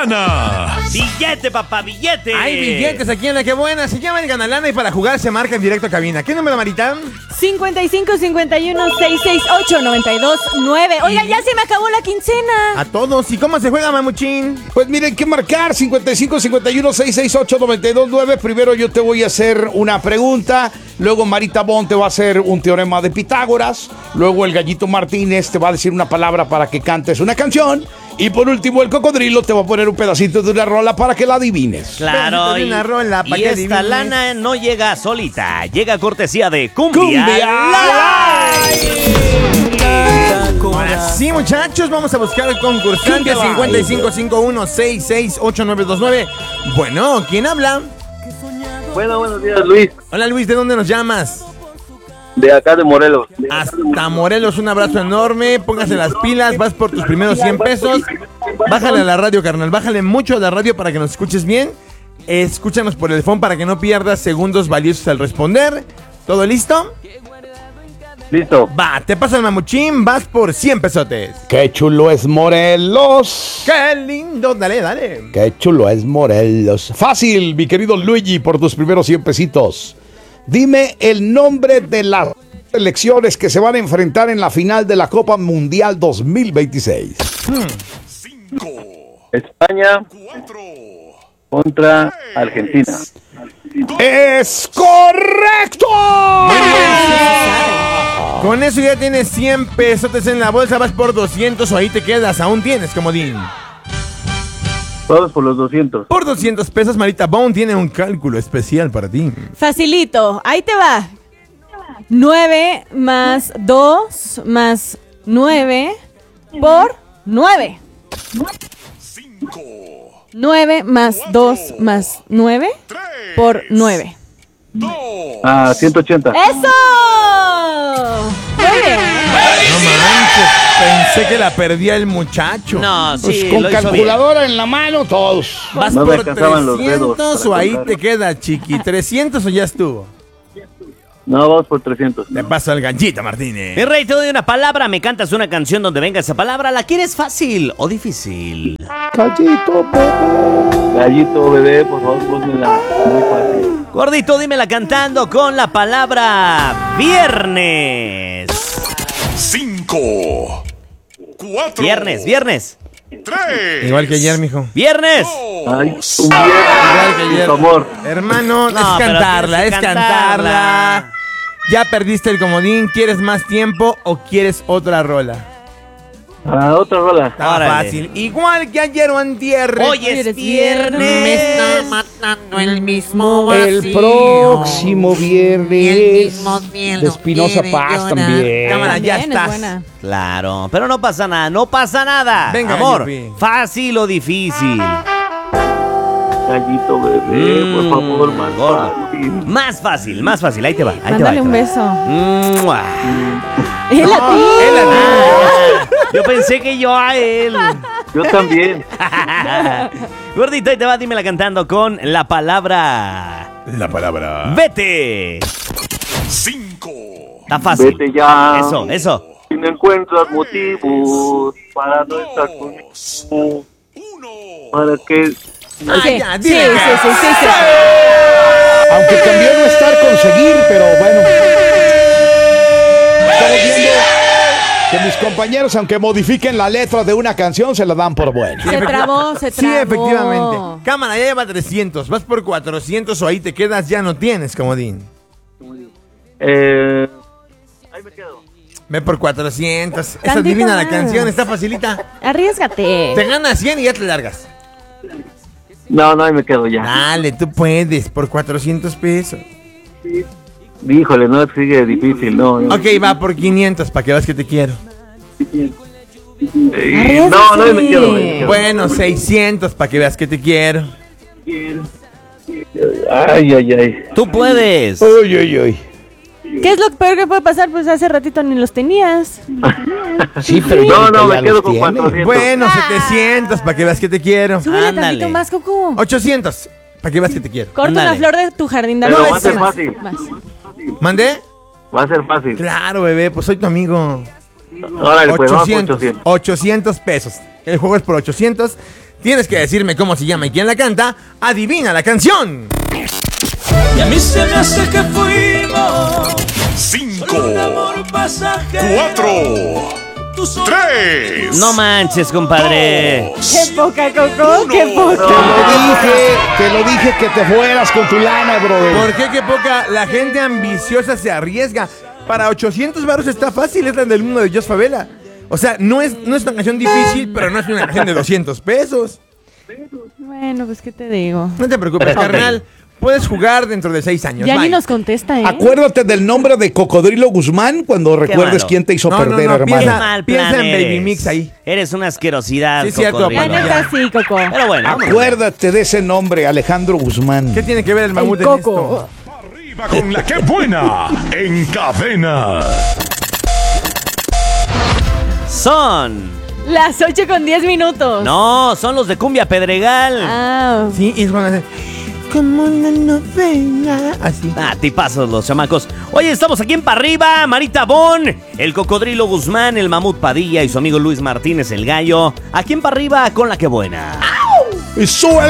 Ganalana. ¡Billete, papá, billete! Hay billetes aquí en La Que Buena. Se llama el Ganalana y para jugar se marca en directo a cabina. ¿Qué número, Marita? 55 51 668 929. Oiga, ya se me acabó la quincena. A todos. ¿Y cómo se juega, Mamuchín? Pues miren, que marcar 55 51 668 929. Primero yo te voy a hacer una pregunta. Luego Marita Bon te va a hacer un teorema de Pitágoras. Luego el Gallito Martínez te va a decir una palabra para que cantes una canción. Y por último el Cocodrilo te va a poner un pedacito de una rola para que la adivines. Claro, de una rola para y que esta adivines. lana no llega solita, llega cortesía de Cumbia, ¡Cumbia Ahora sí, muchachos, vamos a buscar al concursante 5551668929. Bueno, ¿quién habla? Bueno, buenos días, Luis. Hola, Luis, ¿de dónde nos llamas? De acá de Morelos. Hasta Morelos, un abrazo enorme. Póngase las pilas, vas por tus primeros 100 pesos. Bájale a la radio, carnal. Bájale mucho a la radio para que nos escuches bien. Escúchanos por el phone para que no pierdas segundos valiosos al responder. ¿Todo listo? Listo. Va, te pasa el mamuchín, vas por 100 pesotes. ¡Qué chulo es Morelos! ¡Qué lindo! Dale, dale. ¡Qué chulo es Morelos! Fácil, mi querido Luigi, por tus primeros 100 pesitos. Dime el nombre de las selecciones que se van a enfrentar en la final de la Copa Mundial 2026. 5, España 4, contra Argentina. ¡Es correcto! Con eso ya tienes 100 pesotes en la bolsa, vas por 200 o ahí te quedas. Aún tienes, comodín. Todos por los 200. Por 200 pesos, Marita Bone tiene un cálculo especial para ti. Facilito, ahí te va. 9 más 2 más 9 por 9. 5, 9 más 2 más 9 por 9. 2, 180. ¡Eso! Muy bien. No manches, pensé que la perdía el muchacho. No, Pues sí, con lo hizo calculadora en la mano, todos. ¿Vas No me por alcanzaban los dedos 300 para o ahí contar. te queda, chiqui? ¿300 o ya estuvo? No, vamos por 300. Te paso al Gallito Martínez. Mi rey, te doy una palabra, me cantas una canción donde venga esa palabra. ¿La quieres fácil o difícil? Gallito, bebé. Gallito, bebé, por favor, pónmela muy fácil. Gordito, dímela cantando con la palabra viernes. 5, 4, Viernes. 3, Igual que ayer, mijo. Viernes. Ay, 2, un Igual que viernes, ayer. por favor. Hermano, No, es pero cantarla, tienes es que cantarla. Ya perdiste el comodín, ¿quieres más tiempo o quieres otra rola? Otra rola. Está Órale. fácil. Igual que ayer o antier. Hoy es viernes. matando el mismo El próximo viernes de Espinosa Paz también. Cámara, ya También es estás. buena. Claro, pero no pasa nada, no pasa nada. Venga, amor, Yupi. fácil o difícil. Gallito, bebé, por favor, más gordo. fácil. Más fácil, ahí te va. Ahí Mándale te va, ahí un te va. beso. ¡Mua! Él a ti. Él a ti. Yo pensé que yo a él. Yo también. Gordito, ahí te va, dímela cantando con la palabra La palabra. vete. 5, Está fácil. Vete ya. Eso. Si no encuentras motivos para no estar conmigo, 1. para que... Sí, ya, sí, dile. sí. Aunque cambió no estar conseguir, pero bueno. Estamos viendo que mis compañeros, aunque modifiquen la letra de una canción, se la dan por buena. Se trabó. Sí, efectivamente. Cámara, ya lleva 300. Vas por 400 o ahí te quedas, ya no tienes, comodín. ahí me quedo. Ve por 400. Esa Tantito adivina la más. canción, está facilita. Arriesgate. Te ganas 100 y ya te largas. No, ahí me quedo ya. Dale, tú puedes, por 400 pesos. Híjole, no, sigue difícil, no. Ok, va por 500 para que veas que te quiero. No, ahí me quedo. Bueno, 600 para que veas que te quiero. Ay. Tú puedes. Uy. ¿Qué es lo peor que puede pasar? Pues hace ratito ni los tenías. Sí, pero No, ya me quedo los con tiene. 400. Bueno, 700 para que veas que te quiero. Súbele Ándale. tantito más, Coco. 800 para que veas que te quiero. Corta una Ándale. flor de tu jardín. Dale Pero un va a ser beso. fácil. Vas. ¿Mandé? Va a ser fácil. Claro, bebé, pues soy tu amigo. Órale, pues vamos por 800, 800. 800 pesos. El juego es por 800. Tienes que decirme cómo se llama y quién la canta. Adivina la canción. Y a mí se me hace que fuimos 5, un amor pasajero. 4, Tú solo 3. No manches, compadre. Qué poca, Coco, qué poca. Te lo dije que te fueras con tu lana, brother. ¿Por qué? Qué poca. La gente ambiciosa se arriesga. Para 800 baros está fácil. Es la del mundo de Jos Favela. O sea, no es una canción difícil, pero no es una canción de 200 pesos. Bueno, pues, ¿qué te digo? No te preocupes, carnal. Puedes jugar dentro de 6 años. Ya Bye. ni nos contesta, ¿eh? Acuérdate del nombre de Cocodrilo Guzmán cuando recuerdes malo. quién te hizo No, perder, no, hermano. Qué Piensa- mal piensa plan en Baby eres. Mix ahí. Eres una asquerosidad, Sí, cierto, Cocodrilo. La Bueno, neta sí, Coco. Pero bueno, vámonos. Acuérdate de ese nombre, Alejandro Guzmán. ¿Qué tiene que ver el mamut El en Coco. esto? Arriba con la que buena. En cadena. Son. Las 8:10. No, son los de Cumbia Pedregal. Ah. Sí, y es cuando hace... Como una novela. Así. Ah, tipazos los chamacos. Oye, estamos aquí en Pa' Arriba, Marita Bon, el Cocodrilo Guzmán, el Mamut Padilla y su amigo Luis Martínez, el Gallo. Aquí en Pa' Arriba con la que buena. Y súbele.